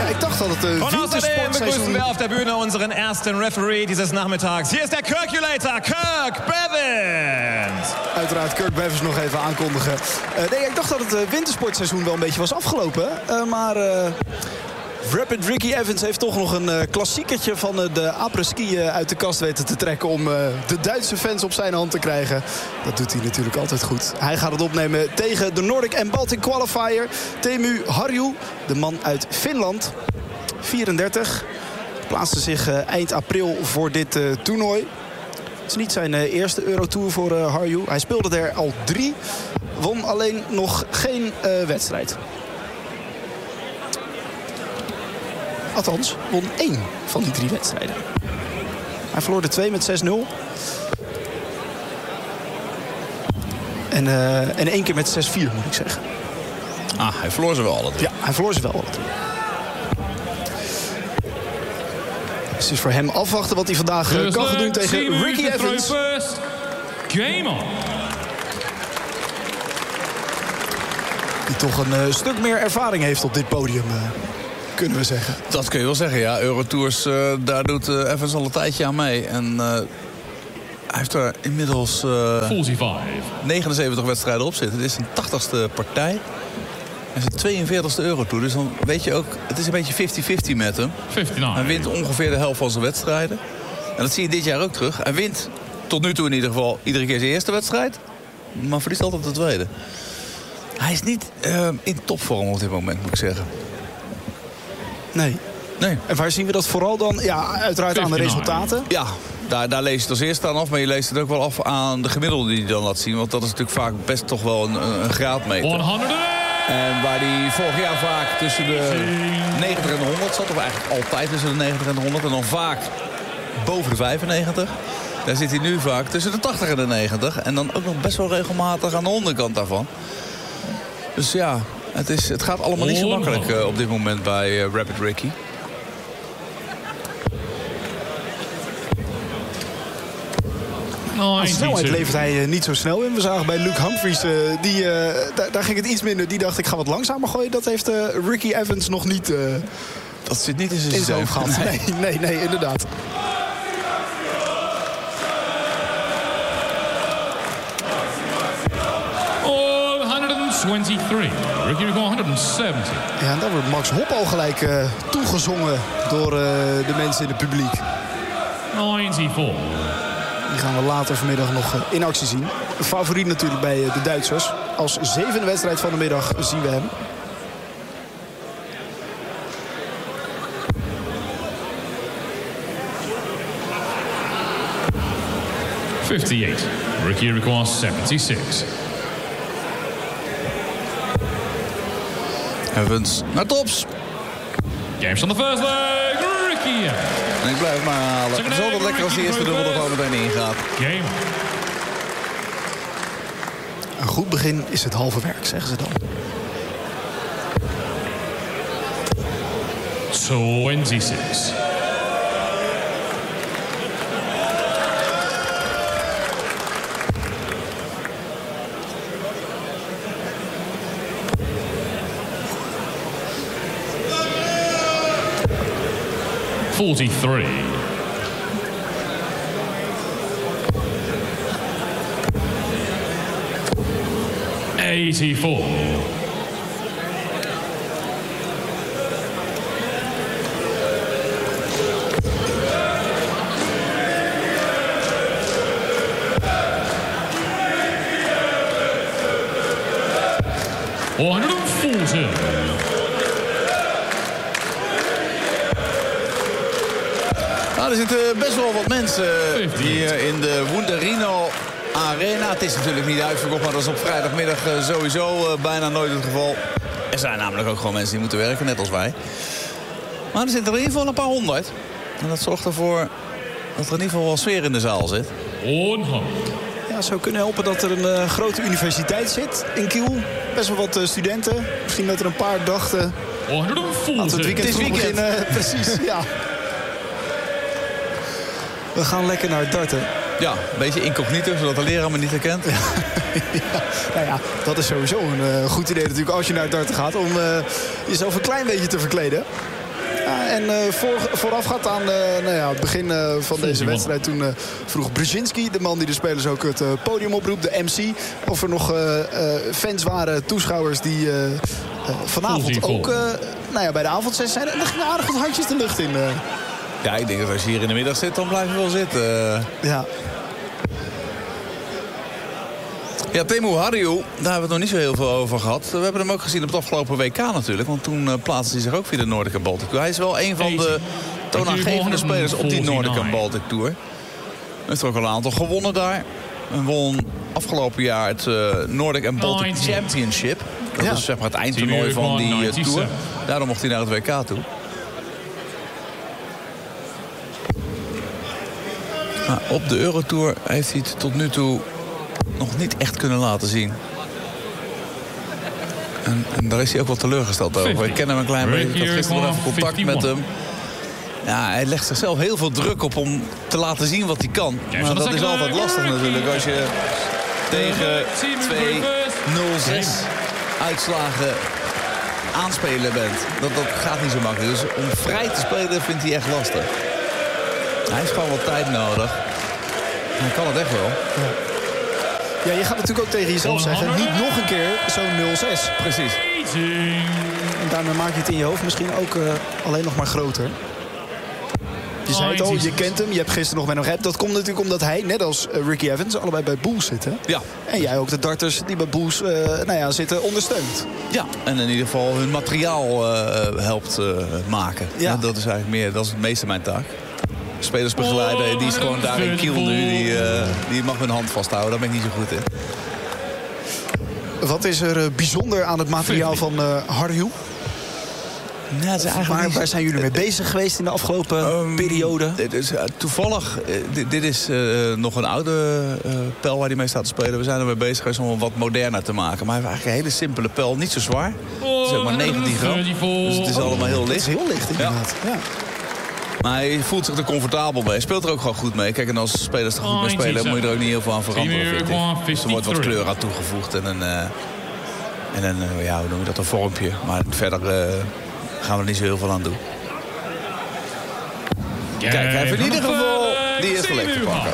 Ik dacht dat het Und außerdem wintersportseizoen... begrüßen wir auf der Bühne unseren ersten Referee dieses Nachmittags. Hier ist der Kirkulator, Kirk Bevins. Uiteraard Kirk Bevins nog even aankondigen. Nee, ik dacht dat het wintersportseizoen wel een beetje was afgelopen. Maar Rapid Ricky Evans heeft toch nog een klassiekertje van de après-ski uit de kast weten te trekken... om de Duitse fans op zijn hand te krijgen. Dat doet hij natuurlijk altijd goed. Hij gaat het opnemen tegen de Nordic en Baltic Qualifier. Teemu Harju, de man uit Finland, 34... plaatste zich eind april voor dit toernooi. Het is niet zijn eerste Eurotour voor Harju. Hij speelde er al 3, won alleen nog geen wedstrijd. Althans, won 1 van die 3 wedstrijden. Hij verloor de 2 met 6-0. En 1 keer met 6-4, moet ik zeggen. Hij verloor ze wel alle 3. Ja, hij verloor ze wel alle 3. Dus het is voor hem afwachten wat hij vandaag kan gaan doen tegen Ricky Evans. Game on. Die toch een stuk meer ervaring heeft op dit podium, kunnen we zeggen. Dat kun je wel zeggen, ja. Eurotours, daar doet Evans al een tijdje aan mee. En hij heeft er inmiddels 79 wedstrijden op zitten. Dit is zijn 80ste partij. En zijn 42e Eurotour. Dus dan weet je ook, het is een beetje 50-50 met hem. 59. Hij wint ongeveer de helft van zijn wedstrijden. En dat zie je dit jaar ook terug. Hij wint tot nu toe in ieder geval iedere keer zijn eerste wedstrijd. Maar verliest altijd de tweede. Hij is niet in topvorm op dit moment, moet ik zeggen. Nee. En waar zien we dat vooral dan? Ja, uiteraard aan de resultaten. Ja, daar lees je het als eerste aan af. Maar je leest het ook wel af aan de gemiddelde die hij dan laat zien. Want dat is natuurlijk vaak best toch wel een graadmeter. 100. En waar hij vorig jaar vaak tussen de 90 en de 100 zat. Of eigenlijk altijd tussen de 90 en de 100. En dan vaak boven de 95. Daar zit hij nu vaak tussen de 80 en de 90. En dan ook nog best wel regelmatig aan de onderkant daarvan. Dus ja, het gaat allemaal niet zo makkelijk op dit moment bij Rapid Ricky. Aan snelheid levert hij niet zo snel in. We zagen bij Luke Humphries, daar ging het iets minder. Die dacht, ik ga wat langzamer gooien. Dat heeft Ricky Evans nog niet dat zit niet in zijn hoofd gehad. Nee, inderdaad. Oh, 123. Ricky Rico 170. Ja, en daar wordt Max Hopp al gelijk toegezongen door de mensen in het publiek. 94. Die gaan we later vanmiddag nog in actie zien. Een favoriet natuurlijk bij de Duitsers. Als 7e wedstrijd van de middag zien we hem. Ricky Rico 76. Evans naar tops. Games on the first leg. Ricky Evans. En ik blijf maar halen. Het is altijd lekker als de eerste dubbel er gewoon meteen ingaat. Game. Een goed begin is het halve werk, zeggen ze dan. 26. $43. 84. 140. Er zitten best wel wat mensen hier in de Wunderino Arena. Het is natuurlijk niet uitverkocht, maar dat is op vrijdagmiddag sowieso bijna nooit het geval. Er zijn namelijk ook gewoon mensen die moeten werken, net als wij. Maar er zitten er in ieder geval een paar 100. En dat zorgt ervoor dat er in ieder geval wel sfeer in de zaal zit. 100. Ja, het zou kunnen helpen dat er een grote universiteit zit in Kiel. Best wel wat studenten. Misschien dat er een paar dachten... Laten we het weekend vroeg beginnen. Precies, ja. We gaan lekker naar het darten. Ja, een beetje incognito, zodat de leraar me niet herkent. Ja, nou ja, dat is sowieso een goed idee natuurlijk als je naar het darten gaat. Om jezelf een klein beetje te verkleden. Ja, en voorafgaand aan het begin van deze wedstrijd... toen vroeg Brzezinski, de man die de spelers ook het podium oproept, de MC... of er nog fans waren, toeschouwers die vanavond ook bij de avondsessie zijn. En er gingen aardig wat handjes de lucht in. Ja, ik denk dat als je hier in de middag zit, dan blijf je wel zitten. Ja. Ja, Teemu Harju, daar hebben we het nog niet zo heel veel over gehad. We hebben hem ook gezien op het afgelopen WK natuurlijk. Want toen plaatste hij zich ook via de Nordic en Baltic Tour. Hij is wel een van de toonaangevende spelers op die Nordic en Baltic Tour. Hij heeft er ook al een aantal gewonnen daar. En won afgelopen jaar het Nordic en Baltic Championship. Dat is zeg maar het eindtoernooi van die Tour. Daarom mocht hij naar het WK toe. Op de Eurotour heeft hij het tot nu toe nog niet echt kunnen laten zien. En daar is hij ook wel teleurgesteld over. Ik ken hem een klein beetje. Ik had gisteren nog even contact met hem. Ja, hij legt zichzelf heel veel druk op om te laten zien wat hij kan. Maar dat is altijd lastig natuurlijk. Als je tegen 2-0-6 uitslagen aanspelen bent. Dat gaat niet zo makkelijk. Dus om vrij te spelen vindt hij echt lastig. Hij heeft gewoon wat tijd nodig. Hij kan het echt wel. Ja, je gaat natuurlijk ook tegen jezelf zeggen... niet nog een keer zo'n 0-6. Precies. En daarmee maak je het in je hoofd misschien ook alleen nog maar groter. Je zei het al, je kent hem. Je hebt gisteren nog met hem gehad. Dat komt natuurlijk omdat hij, net als Ricky Evans... allebei bij Bulls zitten. Ja. En jij ook de darters die bij Bulls zitten ondersteunt. Ja, en in ieder geval hun materiaal helpt maken. Ja. Dat is eigenlijk meer, dat is het meeste mijn taak. Spelersbegeleider, die is gewoon daar in Kiel nu. Die mag hun hand vasthouden, daar ben ik niet zo goed in. Wat is er bijzonder aan het materiaal van Harju? Waar zijn jullie mee bezig geweest in de afgelopen periode? Toevallig, dit is nog een oude pijl waar hij mee staat te spelen. We zijn ermee bezig geweest om hem wat moderner te maken. Maar hij heeft eigenlijk een hele simpele pijl, niet zo zwaar. Het is ook maar 19 gram, dus het is allemaal heel licht. Het is heel licht inderdaad, ja. Maar hij voelt zich er comfortabel mee. Hij speelt er ook gewoon goed mee. Kijk, en als spelers er goed mee spelen, moet je er ook niet heel veel aan veranderen, vind ik. Dus er wordt wat kleur aan toegevoegd en hoe noem je dat, een vormpje. Maar verder gaan we er niet zo heel veel aan doen. Kijk, hij heeft in ieder geval die eerste leg te pakken.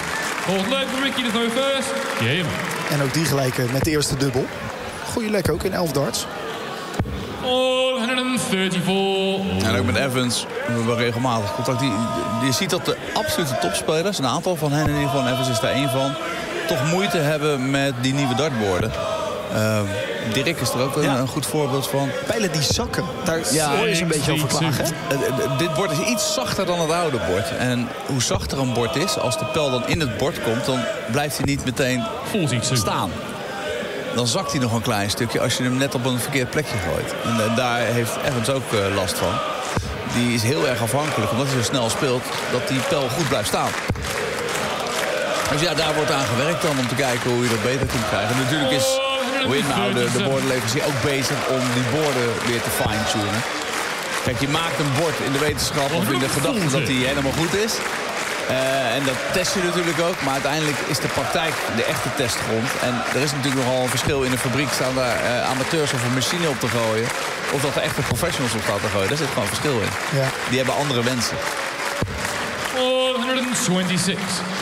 En ook die gelijk met de eerste dubbel. Goeie lek ook in 11 darts. 134. En ook met Evans hebben we regelmatig contact. Je ziet dat de absolute topspelers, een aantal van hen in ieder geval, Evans is daar één van, toch moeite hebben met die nieuwe dartborden. Dirk is er ook een goed voorbeeld van. Pijlen die zakken, daar hoor je ze een beetje over klagen. Dit bord is iets zachter dan het oude bord. En hoe zachter een bord is, als de pijl dan in het bord komt, dan blijft hij niet meteen staan. Dan zakt hij nog een klein stukje als je hem net op een verkeerd plekje gooit. En daar heeft Evans ook last van. Die is heel erg afhankelijk, omdat hij zo snel speelt, dat die pijl goed blijft staan. Dus ja, daar wordt aan gewerkt dan om te kijken hoe je dat beter kunt krijgen. En natuurlijk is Winnow, de bordenleverancier, ook bezig om die borden weer te fine-tunen. Kijk, je maakt een bord in de wetenschap of in de gedachte dat die helemaal goed is. En dat test je natuurlijk ook. Maar uiteindelijk is de praktijk de echte testgrond. En er is natuurlijk nogal een verschil. In de fabriek staan daar amateurs of een machine op te gooien. Of dat er echte professionals op staan te gooien. Daar zit gewoon verschil in. Ja. Die hebben andere wensen. 126.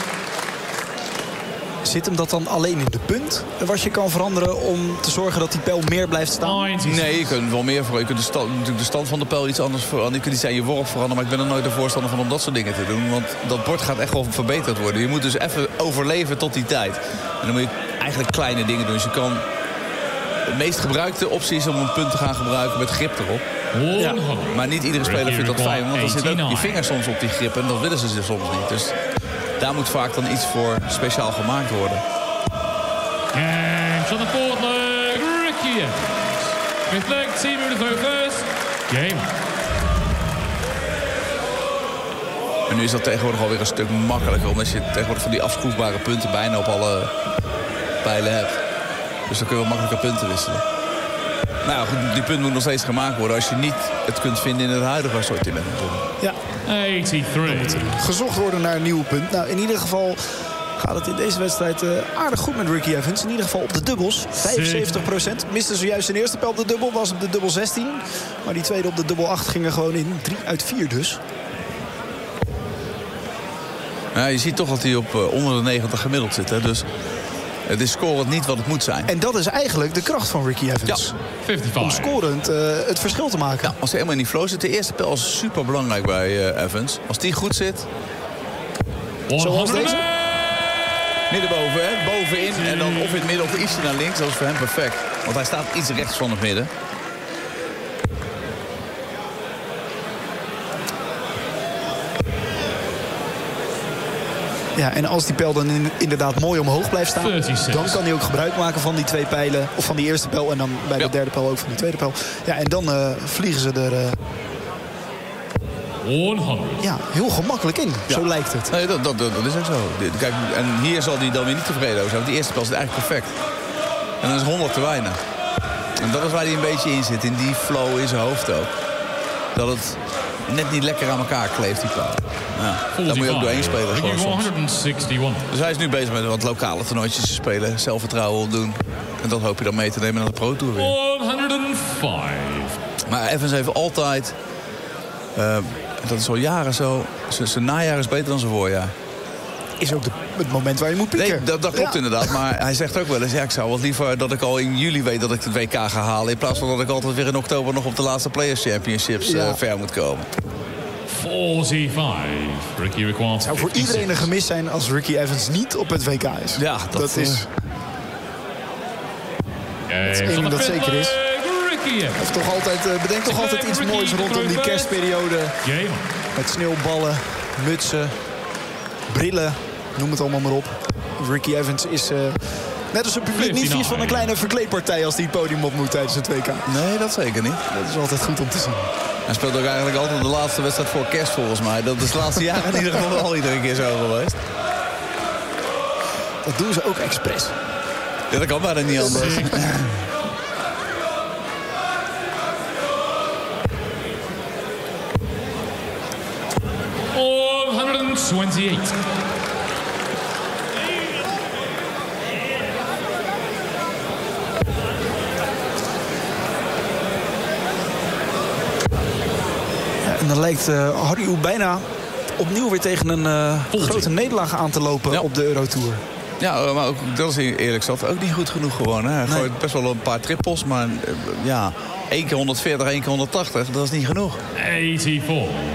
Zit hem dat dan alleen in de punt? Wat je kan veranderen om te zorgen dat die pijl meer blijft staan? Nee, je kunt wel meer veranderen. Je kunt natuurlijk de stand van de pijl iets anders veranderen. Je kunt iets aan je worp veranderen. Maar ik ben er nooit de voorstander van om dat soort dingen te doen. Want dat bord gaat echt wel verbeterd worden. Je moet dus even overleven tot die tijd. En dan moet je eigenlijk kleine dingen doen. Dus je kan... De meest gebruikte optie is om een punt te gaan gebruiken met grip erop. Ja. Maar niet iedere speler vindt dat fijn. Want dan zitten ook je vingers soms op die grip. En dat willen ze soms niet. Dus... Daar moet vaak dan iets voor speciaal gemaakt worden. Games on the fourth leg, Ricky Evans. Fifth leg, Teemu to throw first. Game. En nu is dat tegenwoordig alweer een stuk makkelijker. Omdat je tegenwoordig van die afschroefbare punten bijna op alle pijlen hebt. Dus dan kun je wel makkelijker punten wisselen. Nou ja, goed, die punt moet nog steeds gemaakt worden als je niet het kunt vinden in het huidige assortiment. Ja. 83. Gezocht worden naar een nieuw punt. Nou, in ieder geval gaat het in deze wedstrijd aardig goed met Ricky Evans. In ieder geval op de dubbels. 75%. Miste zojuist zijn eerste pijl op de dubbel. Was op de dubbel 16. Maar die tweede op de dubbel 8 ging er gewoon in. 3 uit 4 dus. Ja, je ziet toch dat hij op onder de 90 gemiddeld zit. Hè? Dus het is scorend niet wat het moet zijn. En dat is eigenlijk de kracht van Ricky Evans. Ja. 55. Om scorend het verschil te maken. Ja, als hij helemaal in die flow zit. De eerste pijl is super belangrijk bij Evans. Als die goed zit. Zoals deze. Middenboven, hè? Bovenin. En dan of in het midden of ietsje naar links. Dat is voor hem perfect. Want hij staat iets rechts van het midden. Ja, en als die pijl dan inderdaad mooi omhoog blijft staan... 36. dan kan hij ook gebruik maken van die 2 pijlen. Of van die eerste pijl en dan bij de derde pijl ook van die tweede pijl. Ja, en dan vliegen ze er 100. ja, heel gemakkelijk in. Ja. Zo lijkt het. Nee, dat is ook zo. Kijk, en hier zal hij dan weer niet tevreden over zijn. Want die eerste pijl is eigenlijk perfect. En dan is 100 te weinig. En dat is waar hij een beetje in zit. In die flow in zijn hoofd ook. Dat het net niet lekker aan elkaar kleeft, die pijl. Ja, daar moet je ook doorheen spelen. Gewoon soms. 161. Dus hij is nu bezig met wat lokale toernooitjes te spelen. Zelfvertrouwen opdoen. En dat hoop je dan mee te nemen naar de Pro Tour weer. 105. Maar Evans heeft altijd... dat is al jaren zo. Zijn najaar is beter dan zijn voorjaar. Is ook het moment waar je moet pieken. Nee, dat klopt inderdaad. Maar hij zegt ook wel eens... Ja, ik zou wat liever dat ik al in juli weet dat ik het WK ga halen... in plaats van dat ik altijd weer in oktober nog op de laatste Players Championships ver moet komen. 45. Ricky requires zou voor iedereen een gemis zijn als Ricky Evans niet op het WK is. Ja, dat is... is één ding dat zeker is. Ricky Evans. Of toch altijd, bedenk toch altijd iets moois rondom die kerstperiode. Met sneeuwballen, mutsen, brillen, noem het allemaal maar op. Ricky Evans is net als een publiek niet vies van een kleine verkleedpartij als die het podium op moet tijdens het WK. Nee, dat zeker niet. Dat is altijd goed om te zien. Hij speelt ook eigenlijk altijd de laatste wedstrijd voor kerst volgens mij. Dat is de laatste jaren in ieder geval al iedere keer zo geweest. Dat doen ze ook expres. Ja, dat kan bijna niet anders. 128. En dan lijkt Harry Oe bijna opnieuw weer tegen een grote nederlaag aan te lopen op de Eurotour. Ja, maar ook, dat is eerlijk gezegd ook niet goed genoeg gewoon. Hè. Hij gooit best wel een paar trippels, maar ja, 1 keer 140, 1 keer 180, dat is niet genoeg. 84.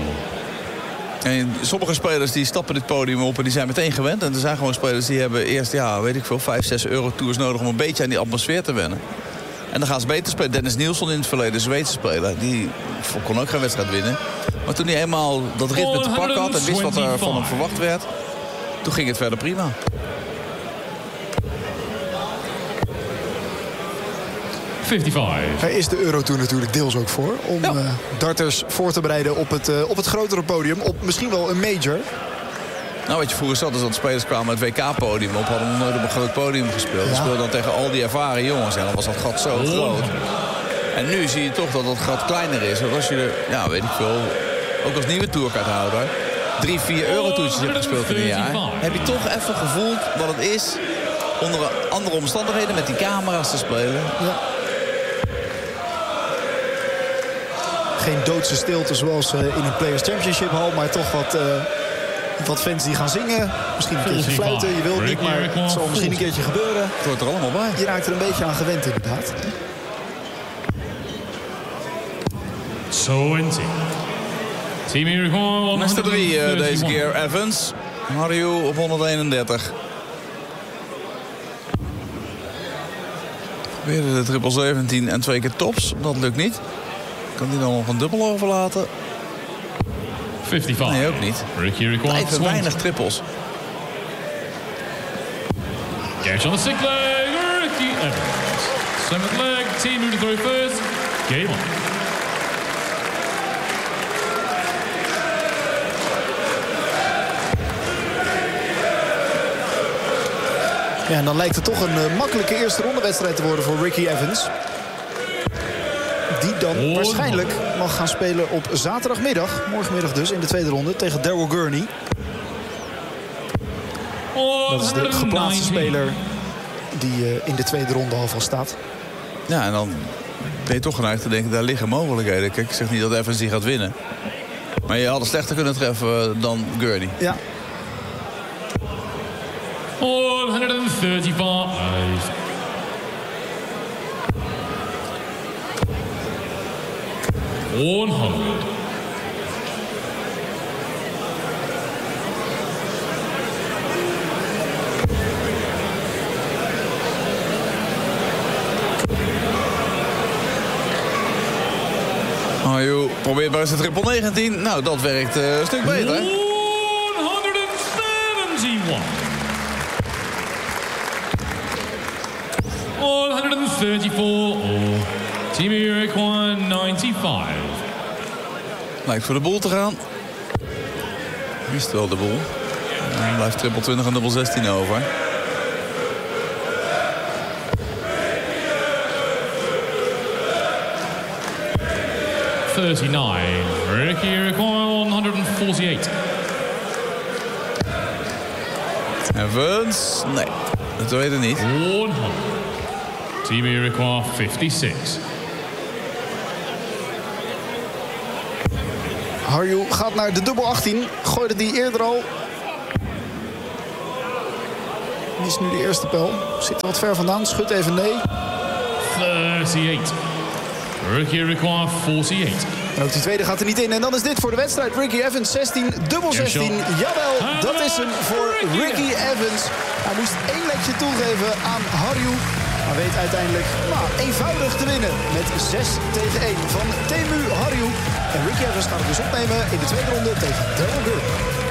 En sommige spelers die stappen dit podium op en die zijn meteen gewend. En er zijn gewoon spelers die hebben eerst, weet ik veel, 5, 6 Eurotours nodig om een beetje aan die atmosfeer te wennen. En dan gaan ze beter spelen. Dennis Nielsen in het verleden, Zweedse speler, die kon ook geen wedstrijd winnen. Maar toen hij eenmaal dat ritme te pakken had en wist wat er van hem verwacht werd, toen ging het verder prima. Daar is de Eurotour natuurlijk deels ook voor. Om darters voor te bereiden op het grotere podium. Op misschien wel een major. Nou, wat je vroeger zat is dat spelers kwamen het WK-podium op. Hadden nog nooit op een groot podium gespeeld. Ze speelden dan tegen al die ervaren jongens. En dan was dat gat zo groot. En nu zie je toch dat dat gat kleiner is. Want als je er, weet ik veel, ook als nieuwe tourkaarthouder 3, 4 Eurotourtjes hebt gespeeld in een jaar, heb je toch even gevoeld wat het is onder andere omstandigheden met die camera's te spelen. Ja. Geen doodse stilte zoals in een Players Championship hal, maar toch wat fans die gaan zingen. Misschien een keertje fluiten, je wilt niet, maar het zal misschien een keertje gebeuren. Het hoort er allemaal bij. Je raakt er een beetje aan gewend inderdaad. 20. Team Uruguay. Mr. 3 deze keer Evans. Mario op 131. Weer de triple 17 en 2 keer tops. Dat lukt niet. Kan hij dan nog een dubbel overlaten? 55. Nee, ook niet. Blijven weinig trippels. Catch on the stick leg, Ricky Evans. 7th leg, team who to throw first. Game on. Ja, en dan lijkt het toch een makkelijke eerste rondewedstrijd te worden voor Ricky Evans. Die dan waarschijnlijk mag gaan spelen op zaterdagmiddag. Morgenmiddag dus in de tweede ronde tegen Daryl Gurney. Dat is de geplaatste 190. speler die in de tweede ronde al van staat. Ja, en dan ben je toch geneigd te denken, daar liggen mogelijkheden. Kijk, ik zeg niet dat Evans die gaat winnen. Maar je had het slechter kunnen treffen dan Gurney. Ja. 135. 100. Joh, probeer maar eens de triple 19. Nou, dat werkt een stuk beter, hè? 171. 134. Team Iroquois 95. Lijkt voor de boel te gaan. Wist wel de boel. En blijft triple 20 en dubbel 16 over. Ricky Iroquois 148. Evans? Nee, dat weet ik niet. 100. Team Iroquois 56. Harju gaat naar de dubbel 18. Gooide die eerder al. Die is nu de eerste pijl. Zit er wat ver vandaan. Schudt even nee. 38. Ricky Iroquois 48. En ook die tweede gaat er niet in. En dan is dit voor de wedstrijd. Ricky Evans 16, dubbel 16. Jawel, dat is hem voor Ricky Evans. Hij moest 1 letje toegeven aan Harju. Maar weet uiteindelijk eenvoudig te winnen. Met 6-1 van Teemu Harju. En Ricky Evans gaat het dus opnemen in de tweede ronde tegen Daryl Gurney.